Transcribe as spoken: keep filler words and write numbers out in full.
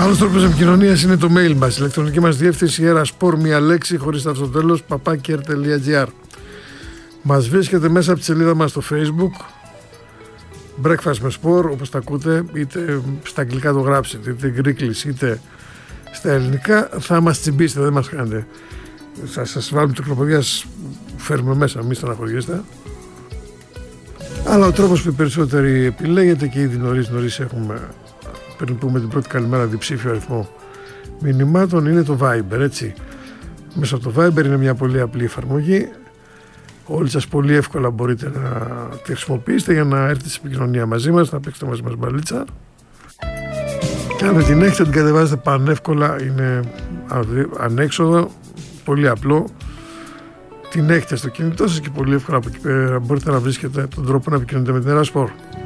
Άλλος τρόπος επικοινωνίας είναι το mail μας. Η ηλεκτρονική μας διεύθυνση eraspor, μία λέξη χωρίς το τέλος, παπάκι r τελεία gr. Μας βρίσκεται μέσα από τη σελίδα μας στο Facebook, Breakfast με Sport, όπως τα ακούτε, είτε στα αγγλικά το γράψετε, είτε γκρίκλις, είτε στα ελληνικά, θα μας τσιμπήσετε, δεν μας κάνετε. Θα σας βάλουμε τρικλοποδία, φέρουμε μέσα, μη στεναχωριέστε. Αλλά ο τρόπος που οι περισσότεροι επιλέγετε και ήδη νωρίς νωρίς έχουμε, πριν πούμε την πρώτη καλημέρα, διψήφιο αριθμό μηνυμάτων, είναι το Viber, έτσι. Μέσα από το Viber είναι μια πολύ απλή εφαρμογή. Όλοι σας πολύ εύκολα μπορείτε να τη χρησιμοποιήσετε για να έρθετε σε επικοινωνία μαζί μας, να παίξετε μαζί μας μπαλίτσα. Και αν την έχετε, την κατεβάζετε πανεύκολα, είναι ανέξοδο, πολύ απλό. Την έχετε στο κινητό σας και πολύ εύκολα από εκεί πέρα μπορείτε να βρίσκετε τον τρόπο να επικοινωνείτε με την eraspor.